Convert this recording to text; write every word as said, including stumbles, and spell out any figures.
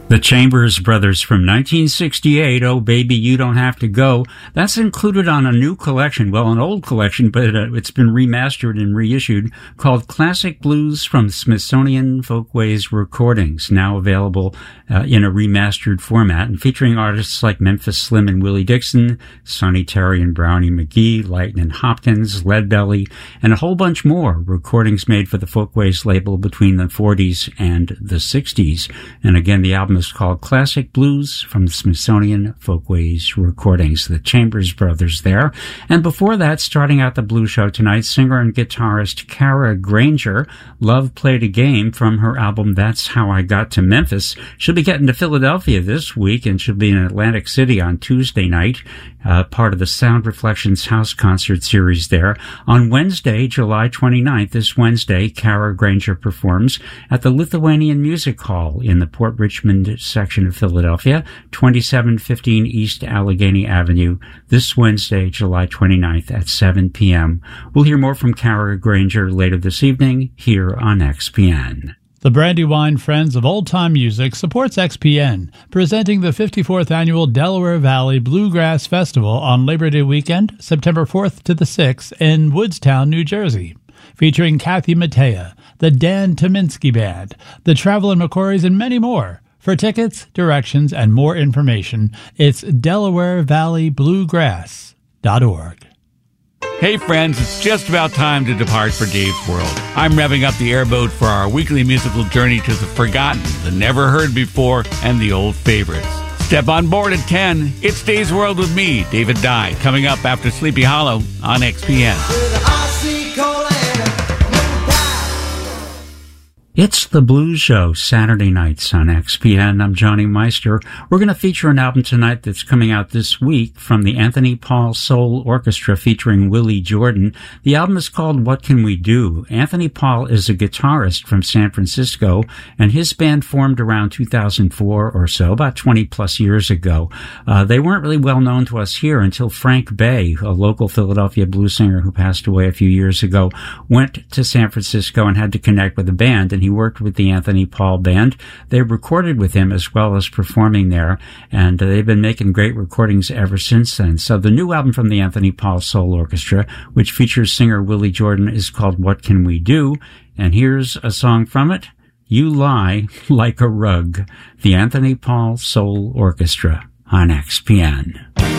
The Chambers Brothers from nineteen sixty-eight, Oh Baby You Don't Have to Go. That's included on a new collection, well, an old collection, but uh, it's been remastered and reissued, called Classic Blues from Smithsonian Folkways Recordings, now available uh, in a remastered format, and featuring artists like Memphis Slim and Willie Dixon, Sonny Terry and Brownie McGee, Lightnin' Hopkins, Leadbelly, and a whole bunch more recordings made for the Folkways label between the forties and the sixties. And again, the album is called Classic Blues from the Smithsonian Folkways Recordings. The Chambers Brothers there. And before that, starting out the Blues Show tonight, singer and guitarist Kara Granger. Love Played a Game from her album That's How I Got to Memphis. She'll be getting to Philadelphia this week, and she'll be in Atlantic City on Tuesday night, uh, part of the Sound Reflections House Concert Series there. On Wednesday, July twenty-ninth, this Wednesday, Kara Granger performs at the Lithuanian Music Hall in the Port Richmond section of Philadelphia, twenty-seven fifteen East Allegheny Avenue, this Wednesday, July twenty-ninth at seven p.m. We'll hear more from Kara Granger later this evening here on X P N. The Brandywine Friends of Old Time Music supports X P N, presenting the fifty-fourth Annual Delaware Valley Bluegrass Festival on Labor Day weekend, September fourth to the sixth in Woodstown, New Jersey. Featuring Kathy Mattea, the Dan Tominski Band, the Travelin' McCourys, and many more. For tickets, directions, and more information, it's Delaware Valley Bluegrass dot org. Hey friends, it's just about time to depart for Dave's World. I'm revving up the airboat for our weekly musical journey to the forgotten, the never heard before, and the old favorites. Step on board at ten. It's Dave's World with me, David Dye, coming up after Sleepy Hollow on X P N. It's the Blues Show, Saturday nights on X P N. I'm Johnny Meister. We're going to feature an album tonight that's coming out this week from the Anthony Paul Soul Orchestra featuring Willie Jordan. The album is called What Can We Do? Anthony Paul is a guitarist from San Francisco, and his band formed around two thousand four or so, about twenty plus years ago. Uh, they weren't really well known to us here until Frank Bay, a local Philadelphia blues singer who passed away a few years ago, went to San Francisco and had to connect with the band, and he He worked with the Anthony Paul Band. They recorded with him as well as performing there, and they've been making great recordings ever since then. So the new album from the Anthony Paul Soul Orchestra, which features singer Willie Jordan, is called What Can We Do? And here's a song from it, You Lie Like a Rug. The Anthony Paul Soul Orchestra on X P N.